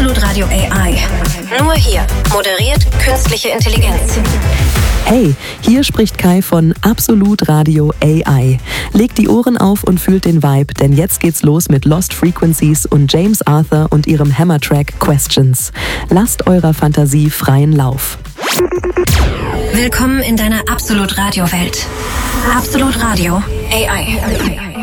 Absolut Radio AI. Nur hier moderiert künstliche Intelligenz. Hey, hier spricht Kai von Absolut Radio AI. Legt die Ohren auf und fühlt den Vibe, denn jetzt geht's los mit Lost Frequencies und James Arthur und ihrem Hammer-Track Questions. Lasst eurer Fantasie freien Lauf. Willkommen in deiner Absolut Radio Welt. Absolut Radio AI.